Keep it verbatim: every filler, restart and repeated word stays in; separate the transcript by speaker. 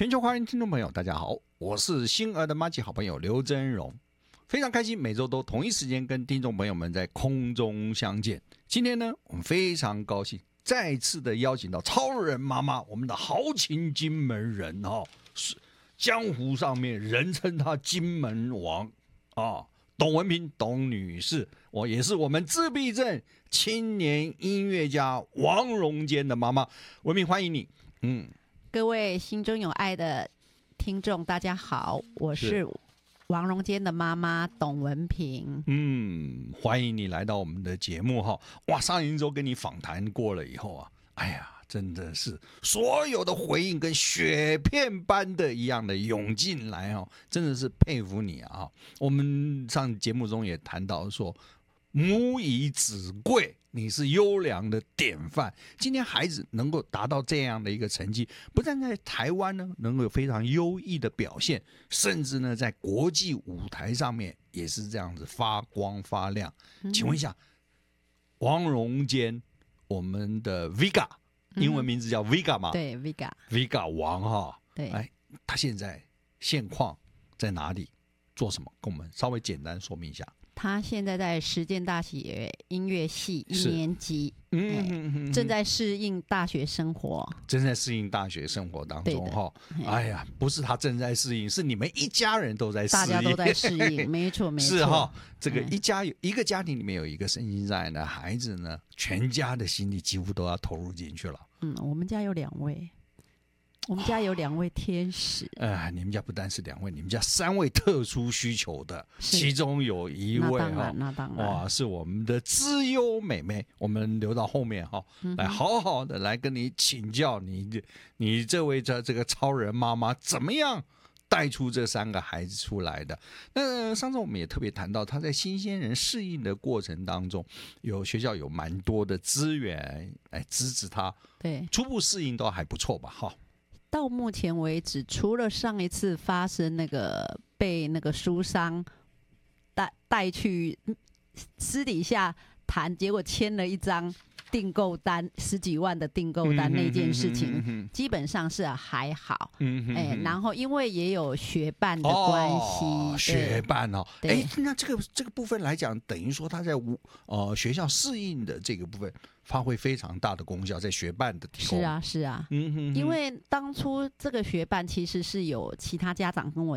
Speaker 1: 全球华人听众朋友，大家好，我是星儿的麻吉好朋友刘真荣，非常开心每周都同一时间跟听众朋友们在空中相见。今天呢，我们非常高兴再次的邀请到超人妈妈，我们的豪情金门人哦，是江湖上面人称她金门王啊，董文萍董女士，我也是我们自闭症青年音乐家王荣坚的妈妈。文萍，欢迎你。嗯。
Speaker 2: 各位心中有爱的听众，大家好，我是王荣坚的妈妈董文萍。
Speaker 1: 嗯，欢迎你来到我们的节目哈！哇，上一周跟你访谈过了以后啊，哎呀，真的是所有的回应跟雪片般的一样的涌进来哦，真的是佩服你啊！我们上节目中也谈到说，母以子贵。你是优良的典范，今天孩子能够达到这样的一个成绩，不但在台湾呢能够有非常优异的表现，甚至呢在国际舞台上面也是这样子发光发亮。嗯、请问一下，王荣坚，我们的 Vega， 英文名字叫 Vega 吗？
Speaker 2: 对 ，Vega，Vega
Speaker 1: 王哈。
Speaker 2: 对，
Speaker 1: 哎，他现在现况在哪里？做什么？跟我们稍微简单说明一下。
Speaker 2: 他现在在实践大学音乐系一年级，
Speaker 1: 嗯嗯嗯嗯、
Speaker 2: 正在适应大学生活，
Speaker 1: 正在适应大学生活当中哈。哎呀，不是他正在适应，是你们一家人都在适应，
Speaker 2: 大家都在适应，没错没错。
Speaker 1: 是哈，这个一家有、嗯、一个家庭里面有一个身心障碍的孩子呢，全家的心力几乎都要投入进去了。
Speaker 2: 嗯，我们家有两位。我们家有两位天使，
Speaker 1: 呃，你们家不单是两位，你们家三位特殊需求的，其中有一位哈，
Speaker 2: 那当然，
Speaker 1: 哇，是我们的资优妹妹，我们留到后面哈，嗯、来好好的来跟你请教你，你这位这这个超人妈妈怎么样带出这三个孩子出来的？那上次我们也特别谈到，她在新鲜人适应的过程当中，有学校有蛮多的资源来支持她，
Speaker 2: 对，
Speaker 1: 初步适应都还不错吧，哈。
Speaker 2: 到目前为止，除了上一次发生那个被那个书商带带去私底下谈，结果签了一张订购单十几万的订购单那件事情，嗯、哼哼哼基本上是还好。嗯哼哼哎，然后因为也有学伴的关系，
Speaker 1: 哦、学伴哦，哎，那这个这个部分来讲，等于说他在呃学校适应的这个部分。发挥非常大的功效，在学伴的提供。
Speaker 2: 是啊，是啊，嗯哼哼，因为当初这个学伴其实是有其他家长跟我